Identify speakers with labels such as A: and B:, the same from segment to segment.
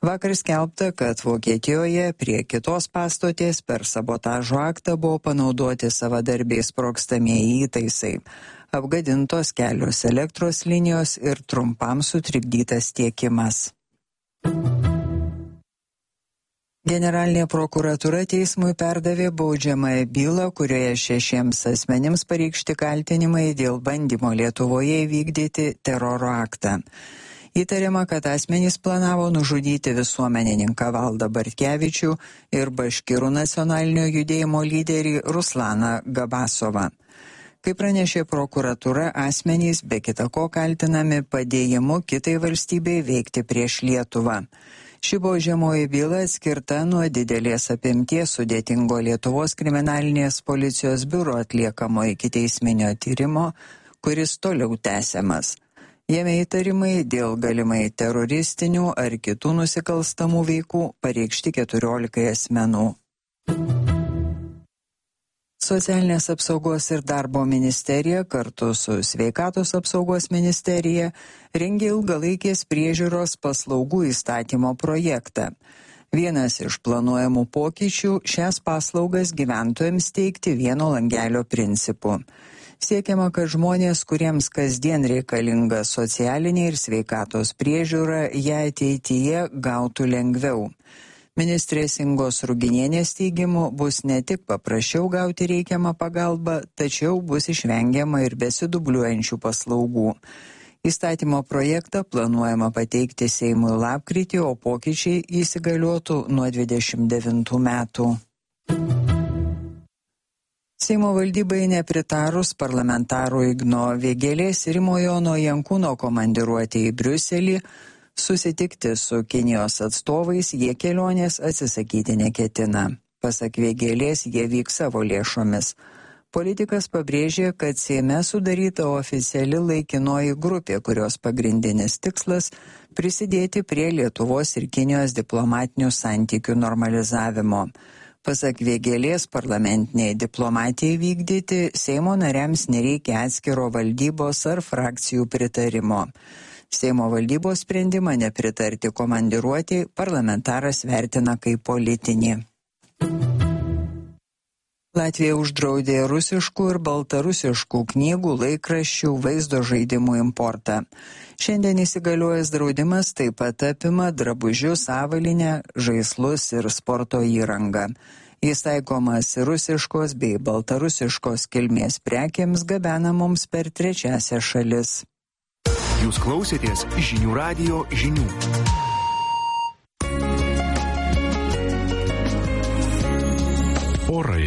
A: Vakar skelbta, kad Vokietijoje prie kitos pastotės per sabotažo aktą buvo panaudoti savadarbiai sprogstamieji įtaisai. Apgadintos kelios elektros linijos ir trumpam sutrikdytas tiekimas. Generalinė prokuratūra teismui perdavė baudžiamąją bylą, kurioje 6 asmenims pareikšti kaltinimai dėl bandymo Lietuvoje įvykdyti teroro aktą. Įtariama, kad asmenys planavo nužudyti visuomenininką Valdą Bartkevičių ir Baškirų nacionalinio judėjimo lyderį Ruslaną Gabasovą. Kaip pranešė prokuratūra, asmenys be kita ko kaltinami padėjimu kitai valstybei veikti prieš Lietuvą. Ši baudžiamoji byla skirta nuo didelės apimties sudėtingo Lietuvos kriminalinės policijos biuro atliekamo ikiteisminio tyrimo, kuris toliau tęsiamas. Jame įtarimai dėl galimai teroristinių ar kitų nusikalstamų veikų pareikšti 14 asmenų. Socialinės apsaugos ir darbo ministerija kartu su Sveikatos apsaugos ministerija rengė ilgalaikės priežiūros paslaugų įstatymo projektą. Vienas iš planuojamų pokyčių šias paslaugas gyventojams teikti vieno langelio principu. Siekiama, kad žmonės, kuriems kasdien reikalinga socialinė ir sveikatos priežiūra, ją ateityje gautų lengviau. Ministrės Ingos Ruginienės teigimu bus ne tik paprasčiau gauti reikiamą pagalbą, tačiau bus išvengiama ir besidubliuojančių paslaugų. Įstatymo projektą planuojama pateikti Seimui lapkritį, o pokyčiai įsigaliotų nuo 29 metų. Seimo valdybai nepritarus parlamentarų Igno Vėgėlės ir Rimo Jono Jankūno komandiruotė į Briuselį, susitikti su Kinijos atstovais jie kelionės atsisakyti neketina. Pasak Vėgėlės, jie vyks savo lėšomis. Politikas pabrėžė, kad Seime sudaryta oficiali laikinoji grupė, kurios pagrindinis tikslas – prisidėti prie Lietuvos ir Kinijos diplomatinių santykių normalizavimo. Pasak Vėgėlės, parlamentiniai diplomatijai vykdyti Seimo nariams nereikia atskiro valdybos ar frakcijų pritarimo. Seimo valdybos sprendimą nepritarti komandiruotei parlamentaras vertina kaip politinį. Latvija uždraudė rusiškų ir baltarusiškų knygų, laikraščių, vaizdo žaidimų importą. Šiandien įsigaliojęs draudimas taip pat apima drabužius, avalynę, žaislus ir sporto įrangą. Jis taikomas rusiškos bei baltarusiškos kilmės prekėms gabenamoms per trečiąsias šalis.
B: Jūs klausėtės Žinių radijo žinių. Orai.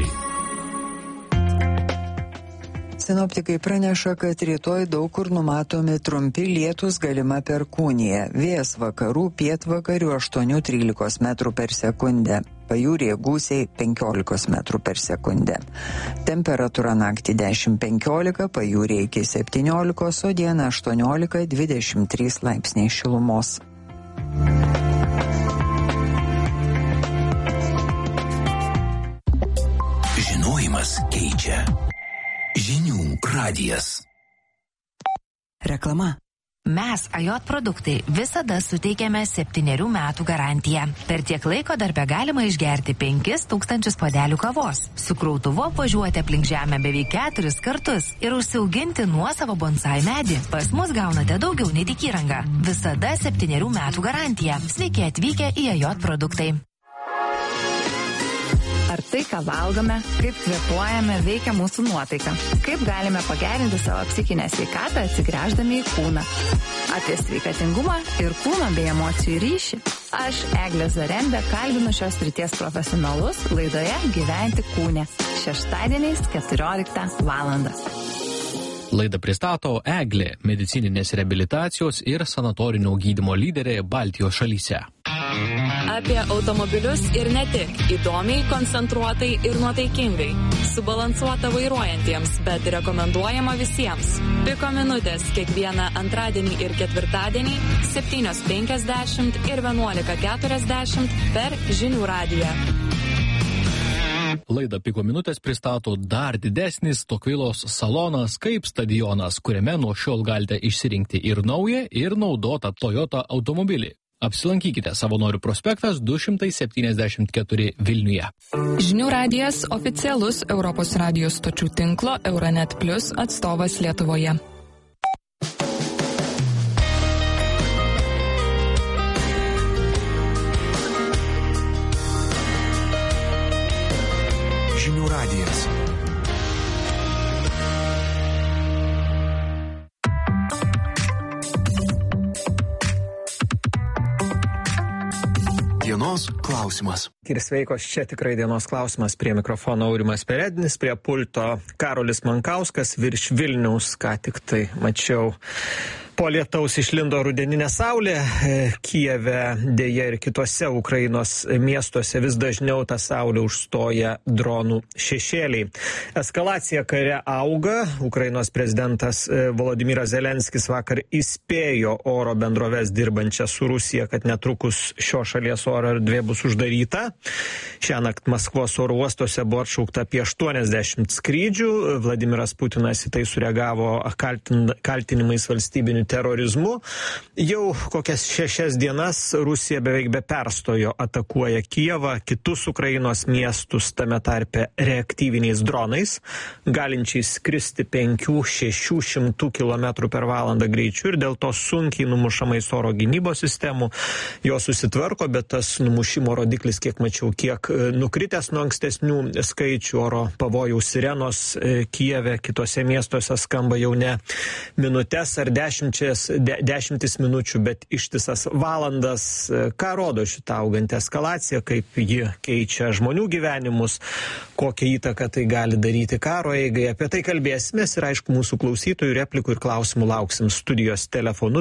A: Sinoptikai praneša, kad rytoj daug kur numatomi trumpi lietūs, galima perkūnija. Vėjas vakarų, pietvakarių 8–13 metrų per sekundę. Pajūryje gūsiai 15 metrų per sekundę. Temperatūra naktį 10–15, pajūryje iki 17, o dieną 18–23 laipsniai šilumos.
C: Žinojimas keičia. Žinių radijas.
D: Reklama. Mes, AJ produktai, visada suteikiame 7 metų garantiją. Per tiek laiko darbe galima išgerti 5000 puodelių kavos, su krautuvu apvažiuoti aplink žemę beveik 4 kartus ir užsiauginti nuosavą bonsai medį. Pas mus gaunate daugiau nei tik įrangą. Visada 7 metų garantija. Sveiki atvykę į AJ produktai.
E: Ar tai, ką valgome, kaip kvėpuojame, veikia mūsų nuotaiką? Kaip galime pagerinti savo psichinę sveikatą atsigręždami į kūną? Apie sveikatingumą ir kūno bei emocijų ryšį. Aš, Eglė Zarembė, kalbinu šios srities profesionalus laidoje Gyventi kūne. Šeštadieniais 14 valandą.
F: Laidą pristato Eglė, medicininės reabilitacijos ir sanatorinio gydymo lyderė Baltijos šalyse.
G: Apie automobilius ir ne tik. Įdomiai, koncentruotai ir nuotaikingai. Subalansuota vairuojantiems, bet rekomenduojama visiems. Piko minutės kiekvieną antradienį ir ketvirtadienį 7:50 ir 11:40 per Žinių radiją.
F: Laidą Piko minutės pristato dar didesnis Tokvilos salonas kaip stadionas, kuriame nuo šiol galite išsirinkti ir naują, ir naudotą Toyota automobilį. Apsilankykite Savanorių prospektas 274 Vilniuje.
E: Žinių radijas oficialus Europos radijos stočių tinklo Euronet Plus atstovas Lietuvoje.
B: Žinių radijas. Dienos klausimas.
H: Ir sveikos, čia tikrai dienos klausimas. Prie mikrofono Aurimas Peredinis, prie pulto Karolis Mankauskas, virš Vilniaus, ką tik tai mačiau. Po lietaus išlindo rudeninė saulė, Kijeve dėja ir kitose Ukrainos miestuose vis dažniau tą saulę užstoja dronų šešėliai. Eskalacija kare auga, Ukrainos prezidentas Volodymyras Zelenskis vakar įspėjo oro bendroves dirbančias su Rusija, kad netrukus šio šalies oro erdvė bus uždaryta. Šiąnakt Maskvos oro uostuose buvo atšaukta apie 80 skrydžių, Vladimiras Putinas į tai sureagavo kaltinimais valstybinių terorizmu. Jau kokias 6 dienas Rusija beveik be perstojo atakuoja Kijevą, kitus Ukrainos miestus, tame tarpe reaktyviniais dronais, galinčiais skristi 500-600 km per valandą greičiu ir dėl to sunkiai numušamais oro gynybos sistemų. Jos susitvarko, bet tas numušimo rodiklis, kiek mačiau, kiek nukritęs nuo ankstesnių skaičių. Oro pavojaus sirenos Kijeve, kitose miestuose skamba jau ne minutes ar dešimtis minučių, bet ištisas valandas. Ką rodo šitą augantį eskalaciją, kaip ji keičia žmonių gyvenimus, kokią įtaką tai gali daryti karo eigai. Apie tai kalbėsimės ir aišku, mūsų klausytojų replikų ir klausimų lauksim studijos telefonu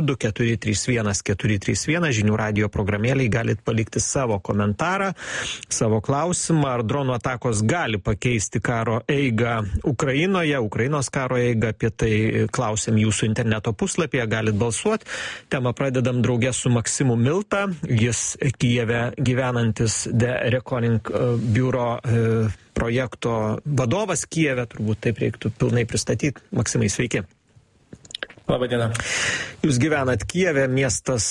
H: 2431431, žinių radijo programėlėje galit palikti savo komentarą, savo klausimą, ar dronų atakos gali pakeisti karo eigą Ukrainoje, Ukrainos karo eigą. Apie tai klausim jūsų interneto puslapyje, galit balsuoti. Temą pradedam draugė su Maksimu Milta, jis Kijeve gyvenantis The Reckoning biuro projekto vadovas Kijeve, turbūt taip reiktų pilnai pristatyti. Maksimai, sveiki.
I: Labadiena.
H: Jūs gyvenat Kijeve, miestas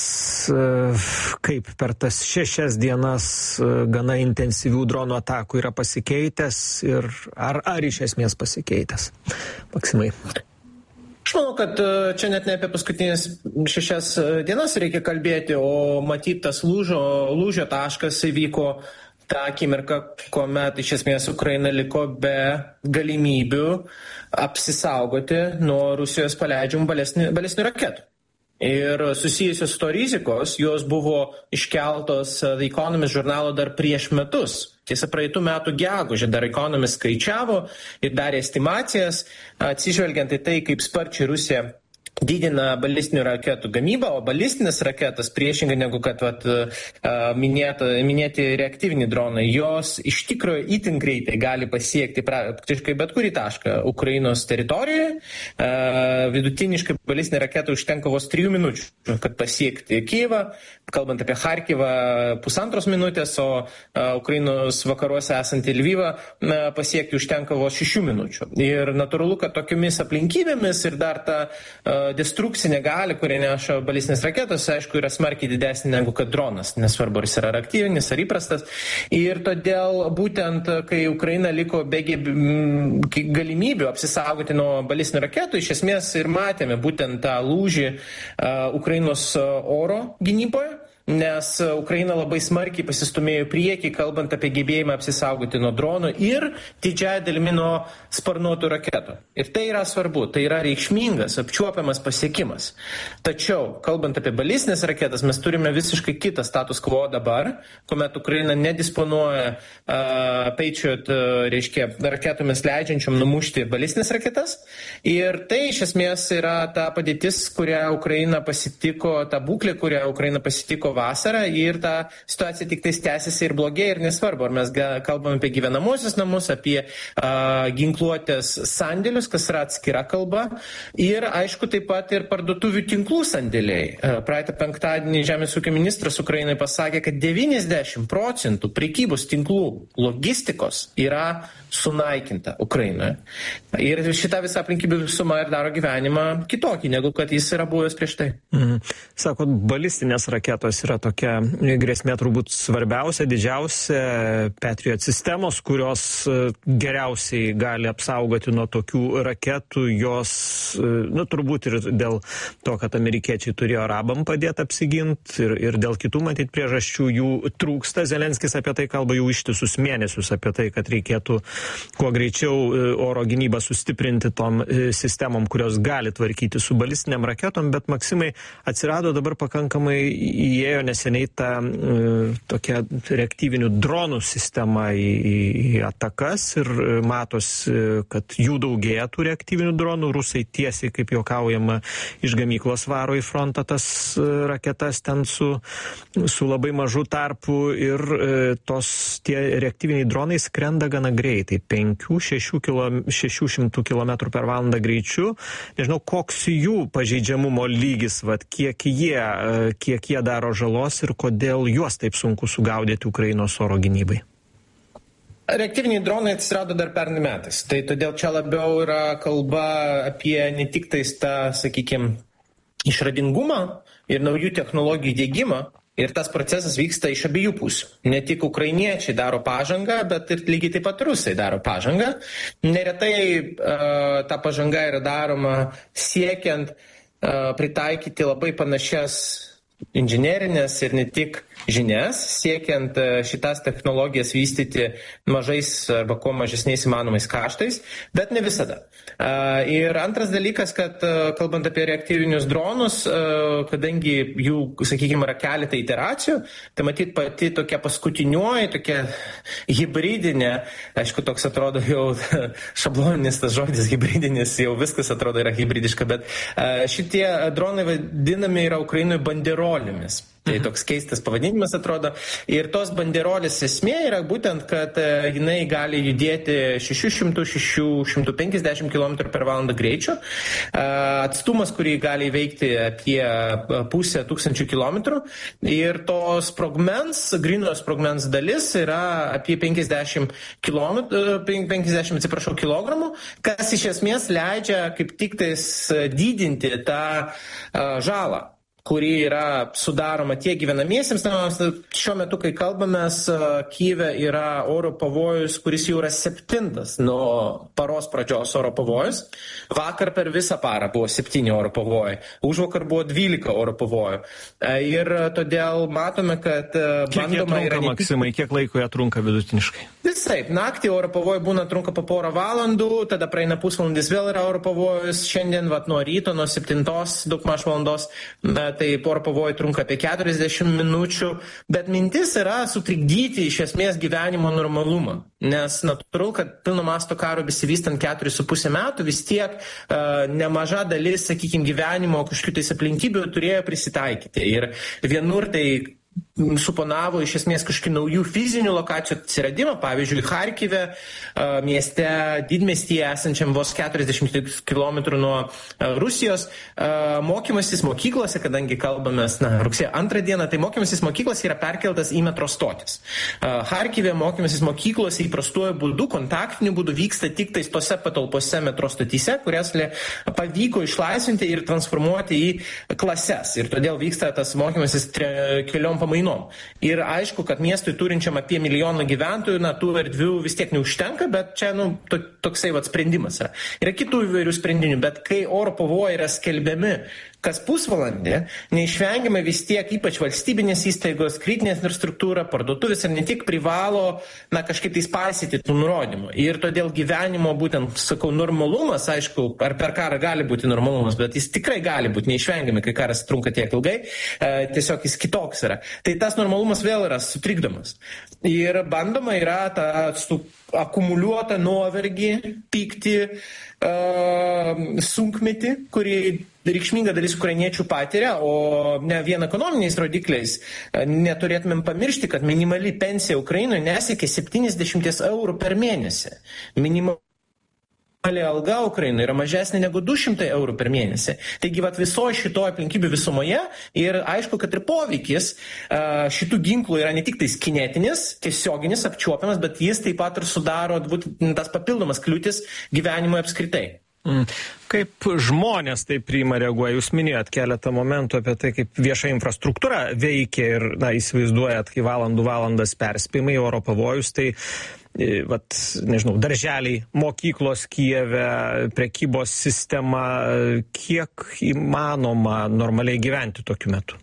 H: kaip per tas 6 dienas gana intensyvių dronų atakų yra pasikeitęs ir ar iš esmės pasikeitęs? Maksimai.
I: Aš manau, kad čia net ne apie paskutinės 6 dienas reikia kalbėti, o matyt tas lūžio taškas įvyko tą akimirką, kuomet iš esmės Ukraina liko be galimybių apsisaugoti nuo Rusijos paleidžiamų balistinių raketų. Ir susijusios to rizikos, jos buvo iškeltos The Economist žurnalo dar prieš metus. Tiesa, praeitų metų gegužę dar Economist skaičiavo ir darė estimacijas, atsižvelgiant į tai, kaip sparčiai Rusija didina balistinių raketų gamybą, o balistinės raketas, priešingai negu kad minėti reaktyviniai dronai, jos iš tikrųjų itin greitai gali pasiekti praktiškai bet kurį tašką Ukrainos teritorijoje. Vidutiniškai balistinė raketa užtenka vos 3 minučių, kad pasiekti Kijevą. Kalbant apie Charkivą, 1,5 minutės, o Ukrainos vakaruose esantį Lvivą pasiekti užtenka vos 6 minučių. Ir natūralu, kad tokiomis aplinkybėmis ir dar ta destrukcinė gali, kurie neša balistinės raketos, aišku, yra smarkiai didesnė negu kad dronas, nesvarbu, ar jis yra reaktyvinis ar įprastas. Ir todėl būtent, kai Ukraina liko be galimybių apsisaugoti nuo balistinių raketų, iš esmės ir matėme būtent tą lūžį Ukrainos oro gynyboje, nes Ukraina labai smarkiai pasistumėjo į priekį, kalbant apie gebėjimą apsisaugoti nuo dronų ir didžiąją dalimi nuo sparnuotų raketų. Ir tai yra svarbu, tai yra reikšmingas, apčiuopiamas pasiekimas. Tačiau, kalbant apie balistinės raketas, mes turime visiškai kitą status quo dabar, kuomet Ukraina nedisponuoja Patriot, reiškia, raketomis leidžiančiom numušti balistinės raketas. Ir tai iš esmės yra ta padėtis, kurią Ukraina pasitiko, ta būklė, kurią Ukraina pasitiko vasarą, ir ta situacija tik tais tęsiasi ir blogėja, ir nesvarbu, ar mes kalbame apie gyvenamosius namus, apie ginkluotės sandėlius, kas yra atskira kalba, ir aišku taip pat ir parduotuvių tinklų sandėliai. Praeitą penktadienį Žemės ūkio ministras Ukrainai pasakė, kad 90% prekybos tinklų logistikos yra sunaikinta Ukrainoje. Ir šitą visą aplinkybių visumą ir daro gyvenimą kitokį, negu kad jis yra buvęs prieš tai.
H: Sakot, balistinės raketos yra tokia grėsmė turbūt svarbiausia, didžiausia, Patriot sistemos, kurios geriausiai gali apsaugoti nuo tokių raketų, jos, turbūt ir dėl to, kad amerikiečiai turėjo arabam padėti apsiginti ir dėl kitų matyt priežasčių jų trūksta. Zelenskis apie tai kalba jau ištisus mėnesius, apie tai, kad reikėtų kuo greičiau oro gynybą sustiprinti tom sistemom, kurios gali tvarkyti su balistiniam raketom, bet Maksimai atsirado dabar pakankamai, įėjo neseniai ta tokia reaktyvinių dronų sistema į atakas ir matosi, kad jų daugėja tų reaktyvinių dronų. Rusai tiesiai, kaip juokaujama, iš gamyklos varo į frontą tas raketas ten su labai mažu tarpu ir tie reaktyviniai dronai skrenda gana greitai, 500-600 km per valandą greičiu. Nežinau, koks jų pažeidžiamumo lygis, kiek jie daro žalos ir kodėl juos taip sunku sugaudyti Ukrainos oro gynybai.
I: Reaktyviniai dronai atsirado dar pernai metais, tai todėl čia labiau yra kalba apie ne tik tais tą, sakykime, išradingumą ir naujų technologijų įdiegimą. Ir tas procesas vyksta iš abiejų pusių. Ne tik ukrainiečiai daro pažangą, bet ir lygiai taip pat rusai daro pažangą. Neretai ta pažanga yra daroma siekiant pritaikyti labai panašias inžinerinės ir ne tik žinias, siekiant šitas technologijas vystyti mažais arba kuo mažesniais įmanomais kaštais, bet ne visada. Ir antras dalykas, kad kalbant apie reaktyvinius dronus, kadangi jų, sakykime, yra keletą iteracijų, tai matyt pati tokia paskutinioji, tokia hibridinė, aišku, toks atrodo jau šabloninis tas žodis hibridinis, jau viskas atrodo yra hibridiška, bet šitie dronai vadinami yra Ukrainoje banderolėmis. Tai toks keistas pavadinimas atrodo. Ir tos banderolės esmė yra būtent, kad jinai gali judėti 600-650 km per valandą greičiu. Atstumas, kurį gali įveikti apie 500 km. Ir to sprogmens, gryno sprogmens dalis yra apie 50 kg, kas iš esmės leidžia kaip tik tais didinti tą žalą, kuri yra sudaroma tiek gyvenamiesiems namams. Šiuo metu, kai kalbamės, Kyjive yra oro pavojus, kuris jau yra 7 nuo paros pradžios oro pavojus. Vakar per visą parą buvo 7 oro pavojai. Užvakar buvo 12 oro pavojų. Ir todėl matome, kad bandoma yra...
H: Maksimai, kiek laiko jie trunka vidutiniškai?
I: Visaip. Naktį oro pavojai būna trunka po porą valandų, tada praeina pusvalandis, vėl yra oro pavojus. Šiandien nuo ryto, nuo 7 daugmaž valandos, tai oro pavojai trunka apie 40 minučių, bet mintis yra sutrikdyti iš esmės gyvenimo normalumą, nes natūralu, kad pilno masto karo besivystant 4,5 metų vis tiek nemaža dalis, sakykime, gyvenimo kažkokių tais aplinkybių turėjo prisitaikyti ir vienur tai suponavo iš esmės kažkokių naujų fizinių lokacijų atsiradimą, pavyzdžiui, Charkive, mieste, didmiestyje esančiam vos 40 km nuo Rusijos, mokymasis mokyklose, kadangi kalbamės rugsėjo 2 dieną, tai mokymasis mokyklose yra perkeltas į metro stotis. Charkive mokymasis mokyklose įprastuoju būdu, kontaktiniu būdu vyksta tik tais tose patalpose metro stotyse, kurias pavyko išlaisvinti ir transformuoti į klases. Ir todėl vyksta tas mokymasis keliom pamainom. Ir aišku, kad miestui turinčiam apie 1 milijoną gyventojų, tų erdvių vis tiek neužtenka, bet čia toksai sprendimas yra. Yra kitų įvairių sprendinių, bet kai oro pavojai yra skelbiami kas pusvalandį, neišvengiamai vis tiek, ypač valstybinės įstaigos, kritinė infrastruktūra, parduotuvės ir ne tik privalo kažkaip tais paisyti tų nurodymų. Ir todėl gyvenimo būtent, sakau, normalumas, aišku, ar per karą gali būti normalumas, bet jis tikrai gali būti neišvengiamai, kai karas trunka tiek ilgai, tiesiog jis kitoks yra. Tai tas normalumas vėl yra sutrikdomas. Ir bandoma yra tą akumuliuotą nuovargį, pyktį, sunkmetį, kurį reikšminga dalis ukrainiečių patiria, o ne vien ekonominiais rodikliais. Neturėtumėm pamiršti, kad minimali pensija Ukrainoje nesiekia 70 eurų per mėnesį. Minimali alga Ukrainoje yra mažesnė negu 200 eurų per mėnesį. Taigi visoje šito aplinkybių visumoje ir aišku, kad ir poveikis šitų ginklų yra ne tik tais kinetinis, tiesioginis, apčiuopiamas, bet jis taip pat ir sudaro tas papildomas kliūtis gyvenimui apskritai.
H: Kaip žmonės tai priima, reaguoja? Jūs minėjot keletą momentų apie tai, kaip vieša infrastruktūra veikia ir, įsivaizduojat, kai valandas perspėjimai, oro pavojus, tai, nežinau, darželiai, mokyklos Kijeve, prekybos sistema, kiek įmanoma normaliai gyventi tokiu metu?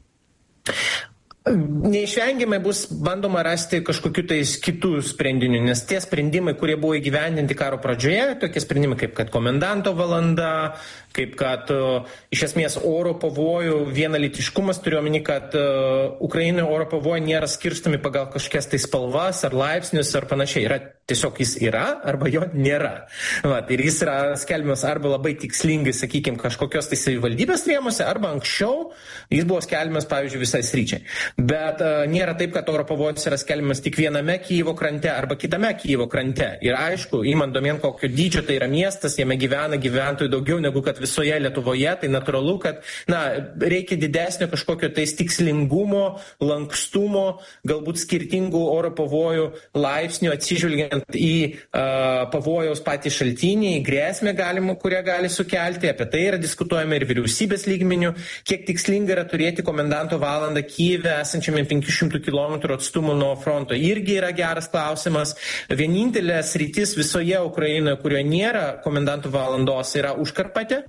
I: Neišvengiamai bus bandoma rasti kažkokiu tais kitų sprendinių, nes tie sprendimai, kurie buvo įgyvendinti karo pradžioje, tokie sprendimai kaip kad komendanto valanda, kaip kad iš esmės oro pavojų vienalytiškumas, turiuomenį, kad Ukrainoje oro pavojai nėra skirstomi pagal kažkokias tai spalvas ar laipsnius ar panašiai. Tiesiog jis yra arba jo nėra. Ir jis yra skelbiamas arba labai tikslingai, sakykime, kažkokios tai savivaldybės rėmose, arba anksčiau jis buvo skelbiamas, pavyzdžiui, visai sryčiai. Bet nėra taip, kad oro pavojus yra skelbiamas tik viename Kijevo krante arba kitame Kijevo krante. Ir aišku, įmant domėn, kokio dydžio tai yra miestas, jame gyvena gyventojų daugiau negu kad visoje Lietuvoje, tai natūralu, kad reikia didesnio kažkokio tais tikslingumo, lankstumo, galbūt skirtingų oro pavojų laipsnių atsižvelgiant į pavojaus patį šaltinį, į grėsmę galimą, kurią gali sukelti. Apie tai yra diskutuojama ir vyriausybės lygmenių, kiek tikslinga yra turėti komendanto valandą Kijeve esančiame 500 km atstumu nuo fronto. Irgi yra geras klausimas. Vienintelė sritis visoje Ukrainoje, kurioje nėra komendanto valandos, yra Užkarpatė.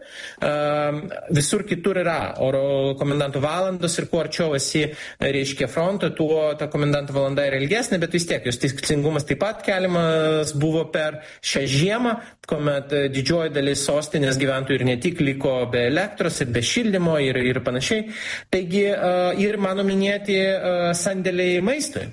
I: Visur kitur yra oro komendanto valandos ir kuo arčiau esi, reiškia, fronto, tuo ta komendanto valanda yra ilgesnė, bet vis tiek jos tikslingumas taip pat keliamas buvo per šią žiemą, kuomet didžioji dalis sostinės gyventojų ir ne tik liko be elektros ir be šildymo ir panašiai. Taigi ir mano minėti sandėliai maistui.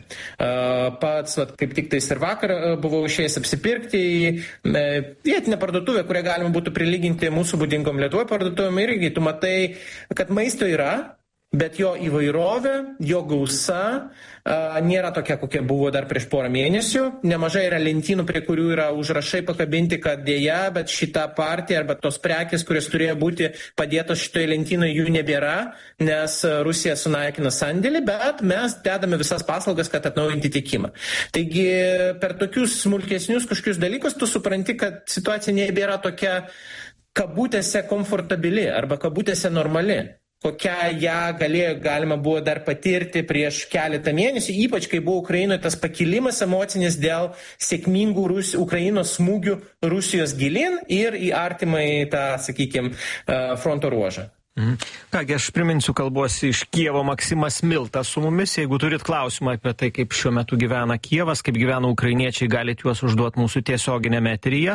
I: Pats, kaip tik tais ir vakar buvau išėjęs apsipirkti į vietinę parduotuvę, kurią galima būtų prilyginti mūsų būdingom Lietuvoje parduotuvėm, irgi tu matai, kad maisto yra, bet jo įvairovė, jo gausa nėra tokia, kokia buvo dar prieš porą mėnesių. Nemažai yra lentynų, prie kurių yra užrašai pakabinti, kad dėja, bet šita partija arba tos prekės, kurios turėjo būti padėtos šitoje lentynoje, jų nebėra, nes Rusija sunaikina sandėlį, bet mes dedame visas paslaugas, kad atnaujinti tiekimą. Taigi per tokius smulkesnius kažkokius dalykus tu supranti, kad situacija nebėra tokia kabutėse komfortabili arba kabutėse normali, kokią ją galima buvo dar patirti prieš keletą mėnesių, ypač kai buvo Ukrainoje tas pakilimas emocinis dėl sėkmingų Ukrainos smūgių Rusijos gilin ir į artimai tą, sakykime, fronto ruožą.
H: Kągi, aš priminsiu, kalbuosi iš Kijevo Maksimas Miltas su mumis. Jeigu turit klausimą apie tai, kaip šiuo metu gyvena Kijevas, kaip gyvena ukrainiečiai, galite juos užduoti mūsų tiesioginėme eteryje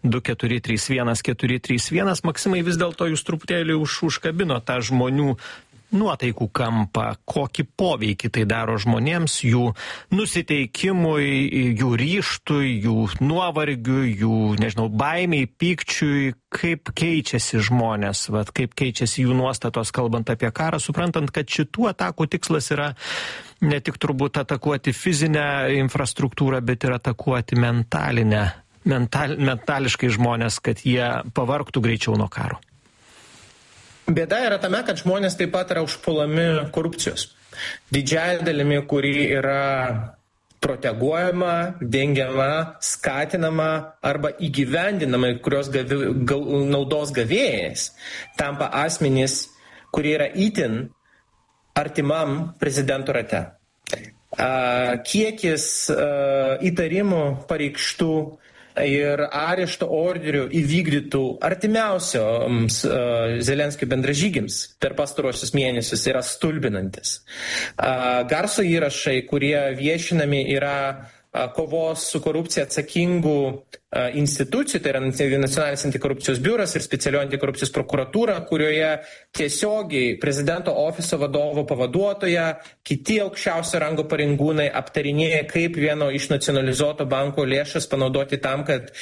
H: 2431 Maksimai, vis dėlto jūs truputėlį užkabino tą žmonių nuotaikų kampą, kokį poveikį tai daro žmonėms, jų nusiteikimui, jų ryžtui, jų nuovargiui, jų, nežinau, baimiai, pykčiui, kaip keičiasi žmonės, kaip keičiasi jų nuostatos, kalbant apie karą, suprantant, kad šitų atakų tikslas yra ne tik turbūt atakuoti fizinę infrastruktūrą, bet ir atakuoti mentališkai žmonės, kad jie pavargtų greičiau nuo karo.
I: Bėda yra tame, kad žmonės taip pat yra užpuolami korupcijos. Didžiąja dalimi, kuri yra proteguojama, dengiama, skatinama arba įgyvendinama, kurios naudos gavėjais tampa asmenys, kurie yra itin artimam prezidento rate. Kiekis įtarimų pareikštų ir arešto orderių įvykdytų artimiausioms Zelenskio bendražygiams per pastarosius mėnesius yra stulbinantis. Garso įrašai, kurie viešinami, yra kovos su korupcija atsakingų institucijų, tai yra Nacionalinis antikorupcijos biuras ir specialioji antikorupcijos prokuratūra, kurioje tiesiogiai prezidento ofiso vadovo pavaduotoja, kiti aukščiausio rango pareigūnai aptarinėja, kaip vieno iš nacionalizuoto banko lėšas panaudoti tam, kad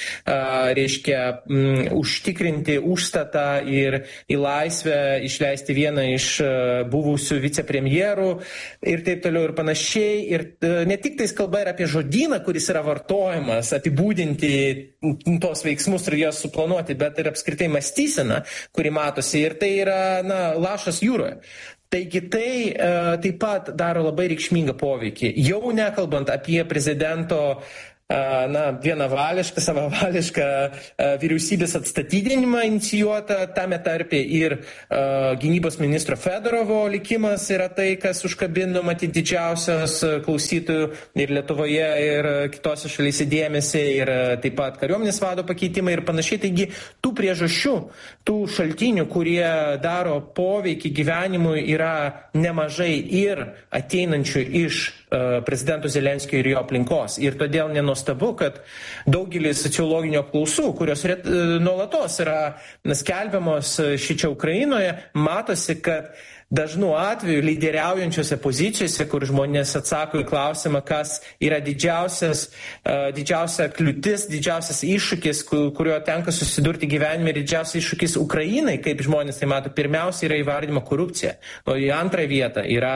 I: užtikrinti užstatą ir į laisvę išleisti vieną iš buvusių vicepremjerų ir taip toliau ir panašiai. Ir ne tik tais kalba yra apie žodyną, kuris yra vartojamas, apibūdinti tos veiksmus ir jas suplanuoti, bet ir apskritai mąstysena, kuri matosi, ir tai yra, lašas jūroje. Taigi tai taip pat daro labai reikšmingą poveikį. Jau nekalbant apie prezidento vienavališką, savavališką vyriausybės atstatydinimą inicijuotą, tame tarpe ir gynybos ministro Fedorovo likimas yra tai, kas užkabino matyti didžiausias klausytojų ir Lietuvoje, ir kitose šalyse dėmesį, ir taip pat kariuomenės vado pakeitimai ir panašiai. Taigi tų priežasčių, tų šaltinių, kurie daro poveikį gyvenimui, yra nemažai ir ateinančių iš prezidento Zelenskio ir jo aplinkos. Ir todėl nenuostabu, kad daugelis sociologinių apklausų, kurios nuolatos yra skelbiamos šičia Ukrainoje, matosi, kad dažnu atveju lyderiaujančiose pozicijose, kur žmonės atsako į klausimą, kas yra didžiausia kliūtis, didžiausias iššūkis, kurio tenka susidurti gyvenime, ir didžiausias iššūkis Ukrainai, kaip žmonės tai mato, pirmiausia yra įvardima korupcija. O į antrą vietą yra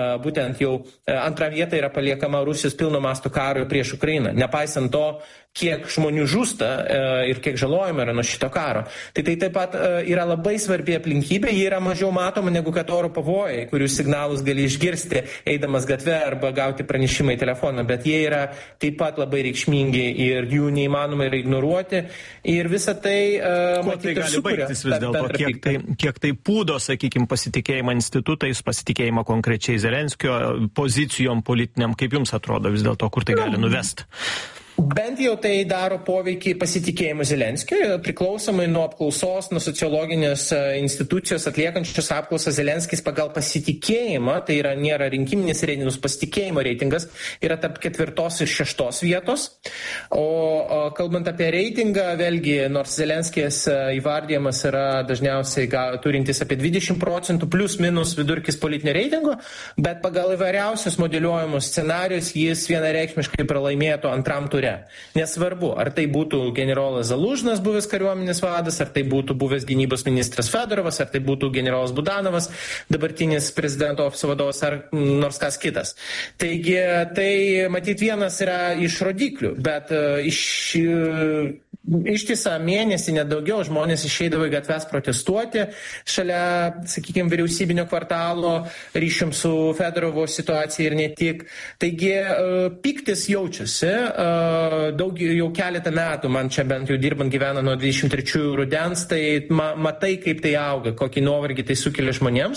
I: yra paliekama Rusijos pilno masto karo prieš Ukrainą, nepaisant to, kiek žmonių žūsta ir kiek žalojama yra nuo šito karo. Tai taip pat yra labai svarbi aplinkybė, jie yra mažiau matoma negu kad oro pavojai, kurių signalus gali išgirsti eidamas gatve arba gauti pranešimą į telefoną, bet jie yra taip pat labai reikšmingi ir jų neįmanoma yra ignoruoti. Ir visa tai
H: matyti gali baigtis vis dėlto, kiek tai pūdo, sakykime, pasitikėjimą institutais, pasitikėjimą konkrečiai Zelenskio pozicijom politiniam, kaip jums atrodo vis dėlto, kur tai gali nuvesti?
I: Bent jau tai daro poveikį pasitikėjimui Zelenskio, priklausomai nuo apklausos, nuo sociologinės institucijos atliekančios apklausą Zelenskis pagal pasitikėjimą, tai yra nėra rinkiminis reitingas, pasitikėjimo reitingas yra tarp 4 ir 6 vietos. O kalbant apie reitingą, vėlgi, nors Zelenskis įvardyjamas yra dažniausiai turintis apie 20% plus minus vidurkis politinio reitingo, bet pagal įvairiausius modeliuojamus scenarius jis vienareikšmiškai pralaimėtų antram turė. Nesvarbu, ar tai būtų generolas Zalužnas, buvęs kariuomenės vadas, ar tai būtų buvęs gynybos ministras Fedorovas, ar tai būtų generolas Budanovas, dabartinis prezidento ofiso vadovas, ar nors kas kitas. Taigi, tai matyt vienas yra iš rodiklių, bet ištisą mėnesį, nedaugiau, žmonės išeidavo į gatves protestuoti šalia, sakykime, vyriausybinio kvartalo ryšium su Fedorovo situacija ir ne tik. Taigi, piktis jaučiasi. Jau keletą metų, man čia bent jau dirbant gyvena nuo 23 rudens, tai matai, kaip tai auga, kokį nuovargį tai sukelia žmonėms.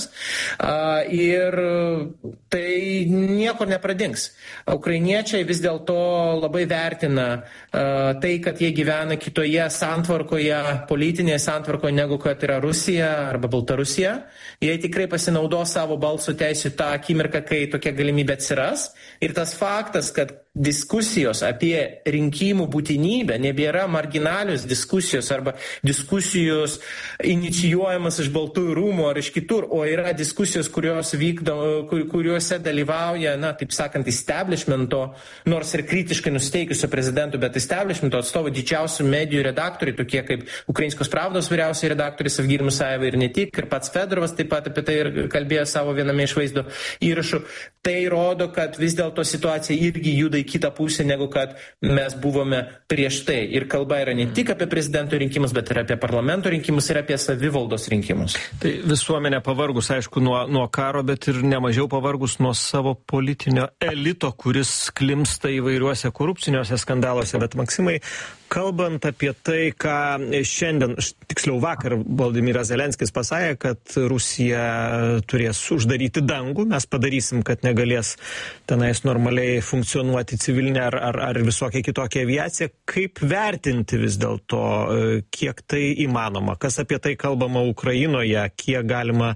I: Ir tai niekur nepradings. Ukrainiečiai vis dėlto labai vertina tai, kad jie gyvena kitoje santvarkoje, politinėje santvarkoje, negu kad yra Rusija arba Baltarusija. Jie tikrai pasinaudos savo balso teisų tą akimirką, kai tokia galimybė atsiras. Ir tas faktas, kad diskusijos apie rinkimų būtinybę nebėra marginalios diskusijos arba diskusijos inicijuojamas iš Baltųjų rūmų ar iš kitur, o yra diskusijos, kuriuose dalyvauja, taip sakant, establishmento, nors ir kritiškai nusiteikusio prezidentų, bet establishmento atstovų didžiausių medijų redaktoriai, tokie kaip Ukrainskos Pravdos vyriausiai redaktorius Evgenij Musajevas ir ne tik, ir pats Fedorovas taip pat apie tai ir kalbėjo savo viename iš vaizdo įrašų. Tai rodo, kad vis dėlto situacija irgi juda į kitą pusę, negu kad mes buvome prieš tai. Ir kalba yra ne tik apie prezidento rinkimus, bet ir apie parlamento rinkimus ir apie savivaldos rinkimus.
H: Tai visuomenė pavargus, aišku, nuo karo, bet ir nemažiau pavargus nuo savo politinio elito, kuris klimsta įvairiuose korupciniuose skandaluose. Bet Maksimai, kalbant apie tai, ką šiandien, tiksliau vakar Volodymyras Zelenskis pasakė, kad Rusija turės uždaryti dangų, mes padarysim, kad negalės tenais normaliai funkcionuoti civilinė ar visokia kitokia aviacija. Kaip vertinti vis dėlto, kiek tai įmanoma? Kas apie tai kalbama Ukrainoje? Kiek galima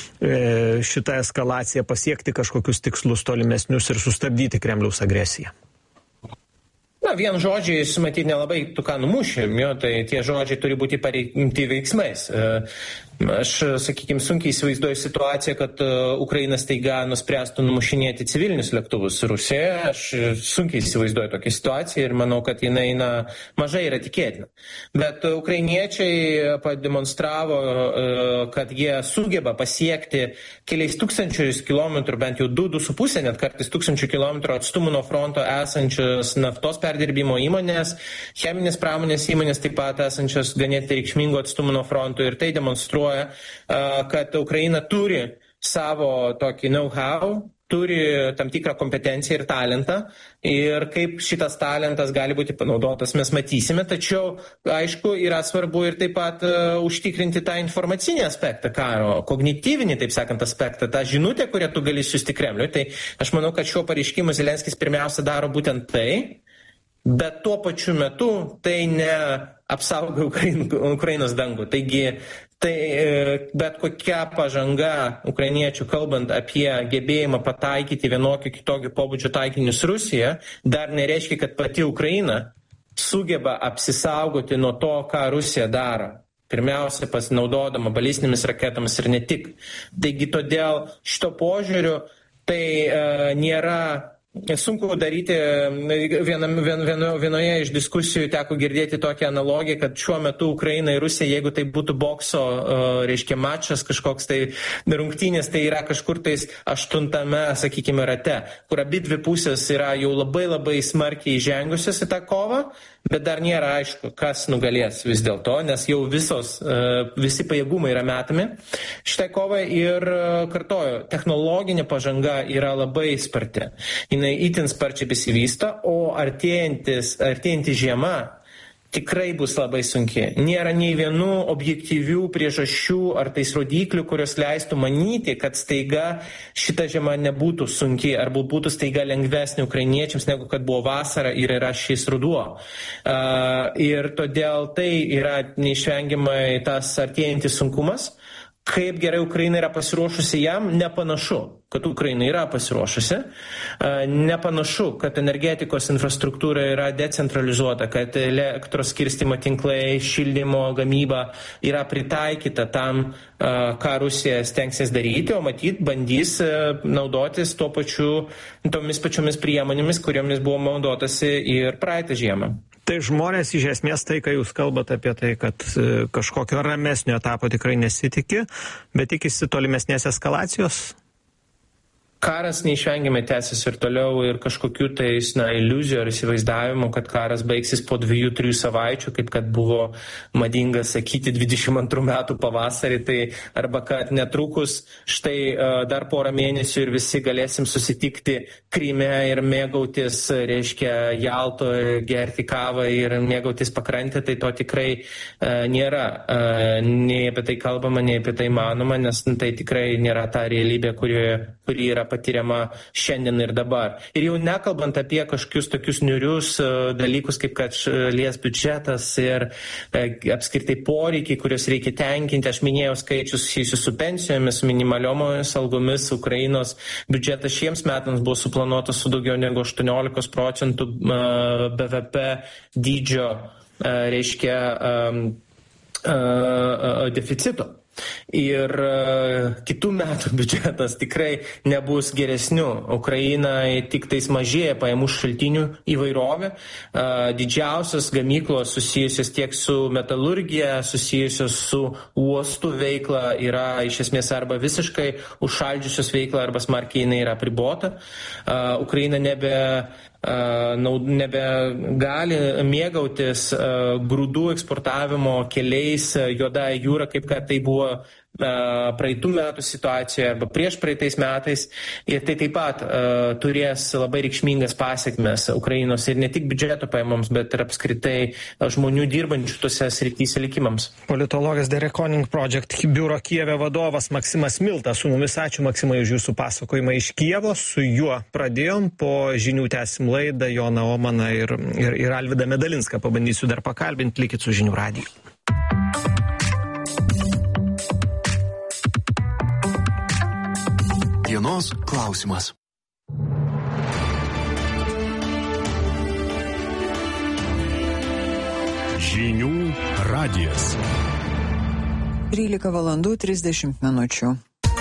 H: šitą eskalaciją pasiekti kažkokius tikslus tolimesnius ir sustabdyti Kremliaus agresiją?
I: Vien žodžiais, matyt, nelabai tu ką numušim, tai tie žodžiai turi būti pareikimti veiksmais. Aš, sakykime, sunkiai įsivaizduoju situaciją, kad Ukraina staiga nuspręstų numušinėti civilinius lėktuvus Rusijoje. Aš sunkiai įsivaizduoju tokią situaciją ir manau, kad jinai mažai yra tikėtina. Bet ukrainiečiai pademonstravo, kad jie sugeba pasiekti keliais tūkstančius kilometrų, bent jau 2,5, net kartais 1000 kilometrų atstumų nuo fronto esančios naftos perdirbimo įmonės, cheminės pramonės įmonės taip pat esančios ganėtinai reikšmingo atstumų nuo fronto, ir tai demonstruoja, kad Ukraina turi savo tokį know-how, turi tam tikrą kompetenciją ir talentą ir kaip šitas talentas gali būti panaudotas, mes matysime, tačiau, aišku, yra svarbu ir taip pat užtikrinti tą informacinį aspektą karo, kognityvinį, taip sakant, aspektą, tą žinutę, kurią tu gali siųsti Kremliui. Tai aš manau, kad šiuo pareiškimu Zelenskis pirmiausia daro būtent tai, bet tuo pačiu metu tai ne apsaugo Ukrainos dangų. Taigi, bet kokia pažanga ukrainiečių, kalbant apie gebėjimą pataikyti vienokio kitokio pobūdžio taikinius Rusiją, dar nereiškia, kad pati Ukraina sugeba apsisaugoti nuo to, ką Rusija daro. Pirmiausia, pasinaudodama balistinėmis raketomis ir ne tik. Taigi, todėl šito požiūriu tai nėra sunku daryti. Vienoje iš diskusijų teko girdėti tokią analogiją, kad šiuo metu Ukraina ir Rusija, jeigu tai būtų bokso, reiškia, mačas, kažkoks tai rungtynės, tai yra kažkur tais 8, sakykime, rate, kur abi dvi pusės yra jau labai smarkiai žengusios į tą kovą, bet dar nėra aišku, kas nugalės vis dėlto, nes jau visi pajėgumai yra metami šitai kovai ir, kartoju, technologinė pažanga yra labai sparti. Jinai itin sparčiai besivysto, o artėjanti žiema tikrai bus labai sunki. Nėra nei vienų objektyvių priežasčių ar tais rodiklių, kurios leistų manyti, kad staiga šita žiema nebūtų sunki arba būtų staiga lengvesnė ukrainiečiams, negu kad buvo vasara ir yra šis ruduo. Ir todėl tai yra neišvengiamai tas artėjantis sunkumas. Kaip gerai Ukraina yra pasiruošusi jam, nepanašu, kad Ukraina yra pasiruošusi. Nepanašu, kad energetikos infrastruktūra yra decentralizuota, kad elektros skirstymo tinklai, šildymo gamyba yra pritaikyta tam, ką Rusija stengsis daryti, o matyt, bandys naudotis tomis pačiomis priemonėmis, kuriomis buvo naudotasi ir praeitą žiemą.
H: Tai žmonės iš esmės tai, kai jūs kalbate apie tai, kad kažkokio ramesnio etapo tikrai nesitiki, bet tikisi tolimesnės eskalacijos?
I: Karas neišvengiamai tęsis ir toliau ir kažkokių tais iliuzijų ar įsivaizdavimų, kad karas baigsis po 2-3 savaičių, kaip kad buvo madinga sakyti 22 metų pavasarį, tai arba kad netrukus štai dar porą mėnesių ir visi galėsim susitikti Kryme ir mėgautis, reiškia, Jaltoje, gerti kavą ir mėgautis pakrantę, tai to tikrai nėra. Nei apie tai kalbama, nei apie tai manoma, nes tai tikrai nėra ta realybė, kuri yra patiriama šiandien ir dabar. Ir jau nekalbant apie kažkokius tokius niurius dalykus, kaip kad šalies biudžetas ir apskritai poreikiai, kuriuos reikia tenkinti. Aš minėjau skaičius susijusius su pensijomis, su minimaliomis algomis. Ukrainos biudžetas šiems metams buvo suplanuotas su daugiau negu 18% BVP dydžio, reiškia, deficito. Ir kitų metų biudžetas tikrai nebus geresniu. Ukrainai tik tais mažėja pajamų šaltinių įvairovė. Didžiausios gamyklos susijusios tiek su metalurgija, susijusios su uostų veikla yra iš esmės arba visiškai užšaldžiusios veiklą, arba smarkiai jinai yra apribota. Ukraina nebegali mėgautis grūdų eksportavimo keliais Juodąja jūra, kaip kad tai buvo praeitų metų situacijoje arba prieš praeitais metais. Ir tai taip pat turės labai reikšmingas pasiekmes Ukrainos ir ne tik biudžeto pajamoms, bet ir apskritai žmonių dirbančių tose srityse likimams.
H: Politologas The Reckoning Project biuro Kijeve vadovas Maksimas Miltas su mumis. Ačiū, Maksimai, už jūsų pasakojimą iš Kijevo. Su juo pradėjom, po žinių tęsim laidą. Joną Omaną ir Alvydą Medalinską pabandysiu dar pakalbinti. Likit su Žinių radiju.
B: Dienos klausimas. Žinių radijas.
A: 13:30.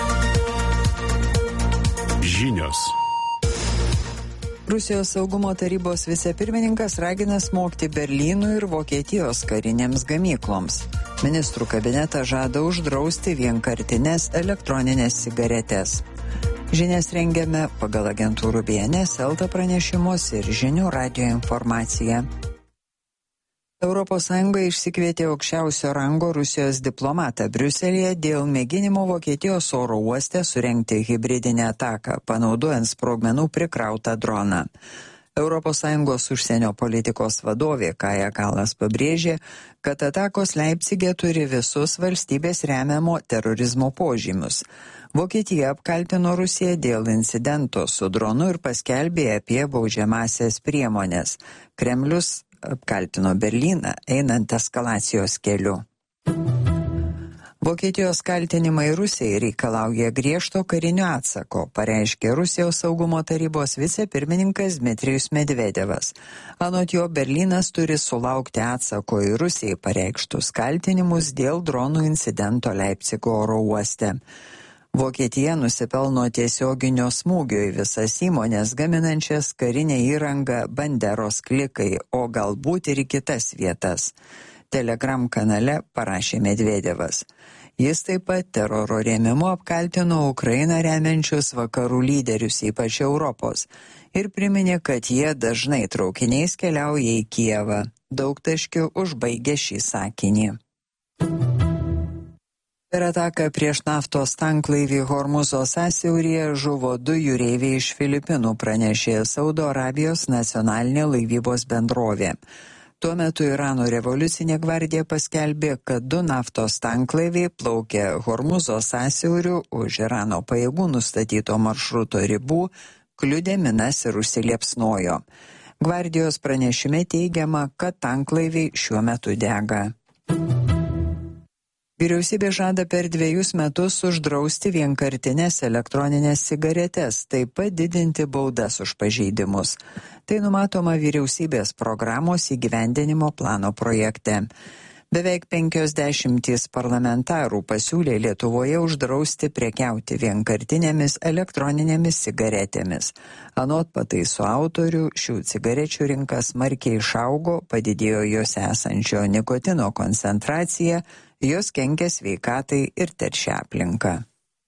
B: Žinios.
A: Rusijos saugumo tarybos vicepirmininkas ragina smogti Berlynui ir Vokietijos karinėms gamykloms. Ministrų kabinetas žada uždrausti vienkartines elektroninės cigaretes. Žinias rengiame pagal agentūrų BNS, Elta pranešimus ir Žinių radijo informaciją. ES išsikvietė aukščiausio rango Rusijos diplomatą Briuselėje dėl mėginimo Vokietijos oro uoste surengti hibridinę ataką, panaudojant sprogmenų prikrautą droną. ES užsienio politikos vadovė Kaja Kallas pabrėžė, kad atakos Leipcige turi visus valstybės remiamo terorizmo požymius. Vokietija apkaltino Rusiją dėl incidento su dronu ir paskelbė apie baudžiamąsias priemonės. Kremlius apkaltino Berlyną einant eskalacijos keliu. Vokietijos kaltinimai Rusijai reikalauja griežto karinio atsako, pareiškė Rusijos saugumo tarybos vicepirmininkas Dmitrijus Medvedevas. Anot jo, Berlynas turi sulaukti atsako į Rusijai pareikštus kaltinimus dėl dronų incidento Leipcigo oro uoste. Vokietija nusipelno tiesioginio smūgio į visas įmonės gaminančias karinę įrangą Banderos klikai, o galbūt ir į kitas vietas. Telegram kanale parašė Medvedevas. Jis taip pat teroro rėmimu apkaltino Ukrainą remiančius vakarų lyderius, ypač Europos, ir priminė, kad jie dažnai traukiniais keliauja į Kijevą. Daugtaškiu užbaigė šį sakinį. Per ataką prieš naftos tanklaivį Hormuzo sąsiauryje žuvo 2 jūreiviai iš Filipinų, pranešė Saudo Arabijos nacionalinė laivybos bendrovė. Tuo metu Irano revoliucinė gvardija paskelbė, kad 2 naftos tanklaiviai plaukė Hormuzo sąsiauriu už Irano pajėgų nustatyto maršruto ribų, kliudė minas ir užsiliepsnojo. Gvardijos pranešime teigiama, kad tanklaiviai šiuo metu dega. Vyriausybė žada per 2 metus uždrausti vienkartinės elektroninės cigaretes, taip pat didinti baudas už pažeidimus. Tai numatoma vyriausybės programos įgyvendinimo plano projekte. Beveik 50 parlamentarų pasiūlė Lietuvoje uždrausti prekiauti vienkartinėmis elektroninėmis cigaretėmis. Anot pataisų autorių, šių cigarečių rinka smarkiai išaugo, padidėjo jose esančio nikotino koncentracija, jos kenkia sveikatai ir teršia aplinką.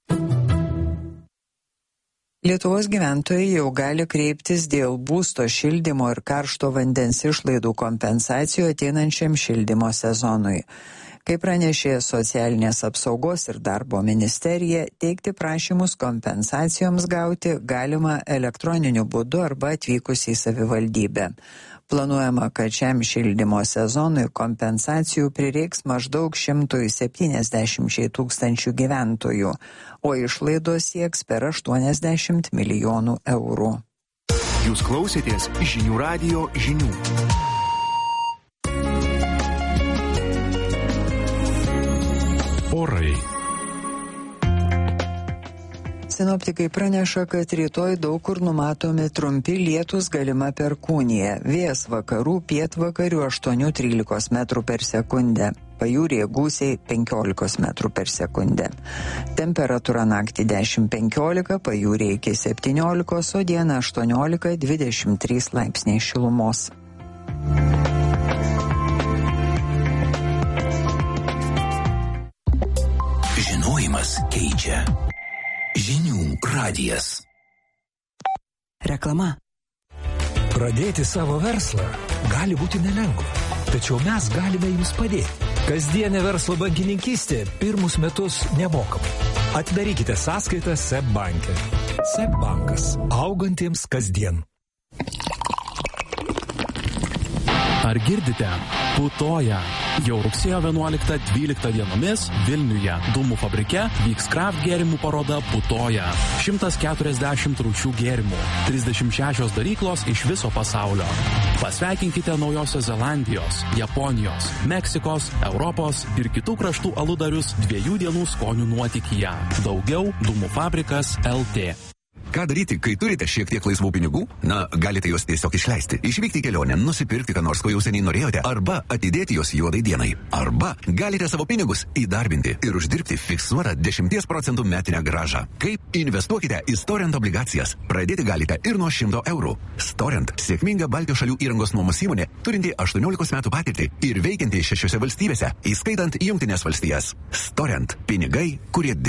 A: Lietuvos gyventojai jau gali kreiptis dėl būsto šildymo ir karšto vandens išlaidų kompensacijų ateinančiam šildymo sezonui. Kaip pranešė Socialinės apsaugos ir darbo ministerija, teikti prašymus kompensacijoms gauti galima elektroniniu būdu arba atvykus į savivaldybę. Planuojama, kad šiam šildymo sezonui kompensacijų prireiks maždaug 170 tūkstančių gyventojų, o išlaidos sieks per 80 milijonų eurų.
B: Jūs klausėtės Žinių radijo žinių.
C: Orai.
A: Sinoptikai praneša, kad rytoj daug kur numatomi trumpi lietūs, galima perkūnija. Vėjas vakarų, pietvakarių 8-13 metrų per sekundę. Pajūryje gūsiai 15 metrų per sekundę. Temperatūra naktį 10-15, pajūryje iki 17, o dieną 18-23 laipsniai šilumos.
C: Žinojimas keičia. Žinių radijas.
J: Reklama.
C: Pradėti savo verslą gali būti nelengva, tačiau mes galime jums padėti. Kasdienė verslo bankininkystė pirmus metus nemokamai. Atidarykite sąskaitą SEB banke. SEB bankas. Augantiems kasdien.
K: Ar girdite? Putoja. Jau rugsėjo 11-12 dienomis Vilniuje Dūmų fabrike vyks kraft gėrimų paroda Putoja. 140 rūšių gėrimų, 36 daryklos iš viso pasaulio. Pasveikinkite Naujosios Zelandijos, Japonijos, Meksikos, Europos ir kitų kraštų aludarius 2 dienų skonių nuotykyje. Daugiau Dūmų fabrikas LT.
L: Ką daryti, kai turite šiek tiek laisvų pinigų? Na, galite juos tiesiog išleisti. Išvykti į kelionę, nusipirkti, ką nors, ko jau seniai norėjote, arba atidėti juos juodai dienai. Arba galite savo pinigus įdarbinti ir uždirbti fiksuotą 10% metinę grąžą. Kaip? Investuokite į Storent obligacijas. Pradėti galite ir nuo 100 eurų. Storent – sėkminga Baltijos šalių įrangos nuomos įmonė, turinti 18 metų patirtį ir veikianti 6 valstybėse, įskaitant Jungtines valstijas. Storent – pinigai, kurie dirba.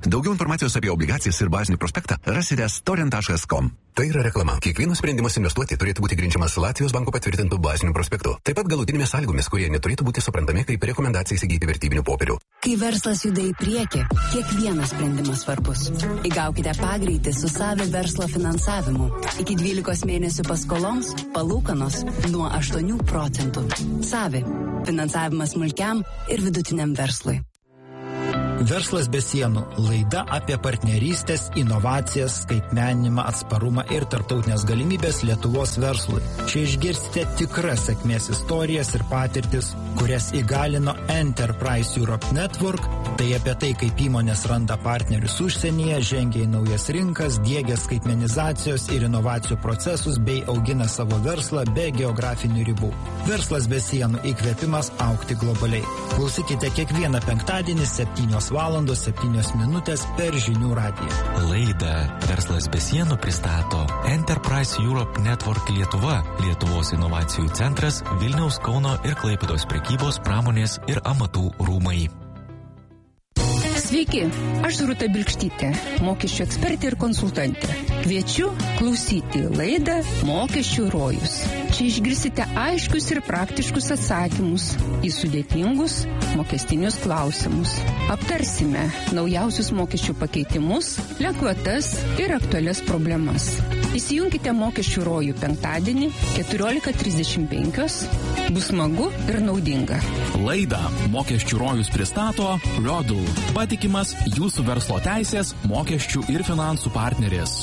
L: Daugiau informacijos apie obligacijas ir bazinį prospektą rasite storent.com. Tai yra reklama. Kiekvienas sprendimas investuoti turėtų būti grindžiamas Latvijos banko patvirtintų bazinių prospektų. Taip pat galutinėmis sąlygomis, kurie neturėtų būti suprantami kaip rekomendacija įsigyti vertybinių popierių.
J: Kai verslas juda į priekį, kiekvienas sprendimas svarbus. Įgaukite pagreitį su Savi verslo finansavimu. Iki 12 mėnesių paskoloms palūkanos nuo 8%. Savi. Finansavimas smulkiam ir vidutiniam verslui.
M: Verslas be sienų – laida apie partnerystės, inovacijas, skaitmeninimą, atsparumą ir tarptautinės galimybės Lietuvos verslui. Čia išgirsite tikras sėkmės istorijas ir patirtis, kurias įgalino Enterprise Europe Network. Tai apie tai, kaip įmonės randa partnerius užsienyje, žengia į naujas rinkas, diegia skaitmenizacijos ir inovacijų procesus bei augina savo verslą be geografinių ribų. Verslas be sienų – įkvėpimas augti globaliai. Klausykite kiekvieną penktadienį 7:07 per Žinių radiją.
N: Laidą Verslas be sienų pristato Enterprise Europe Network Lietuva, Lietuvos inovacijų centras, Vilniaus, Kauno ir Klaipėdos prekybos, pramonės ir amatų rūmai.
O: Sveiki, aš Rūta Bilkštytė, mokesčių ekspertė ir konsultantė. Kviečiu klausyti laidą Mokesčių rojus. Čia išgirsite aiškius ir praktiškus atsakymus į sudėtingus mokestinius klausimus. Aptarsime naujausius mokesčių pakeitimus, lengvatas ir aktualias problemas. Įsijunkite Mokesčių rojų penktadienį 14:35. Bus smagu ir naudinga.
K: Laidą Mokesčių rojus pristato Rodl, patikimas jūsų verslo teisės, mokesčių ir finansų partneris.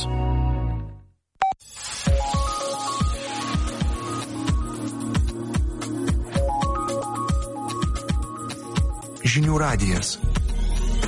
B: Žinių radijas.